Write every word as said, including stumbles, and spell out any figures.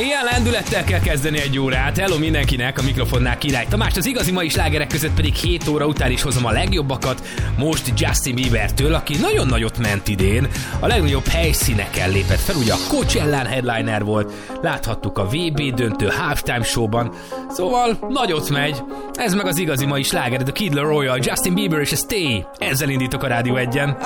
Ilyen lendülettel kell kezdeni egy órát. Hello mindenkinek, a mikrofonnál Király Tamás, az igazi mai slágerek között pedig hét óra után is hozom a legjobbakat. Most Justin Biebertől, aki nagyon nagyot ment idén. A legnagyobb helyszíneken lépett fel, ugye a Coachellán headliner volt, láthattuk a vé bé döntő halftime showban. Szóval nagyot megy. Ez meg az igazi mai sláger, a Kid Laroi, Justin Bieber és a Stay. Ezzel indítok a Rádió egyen.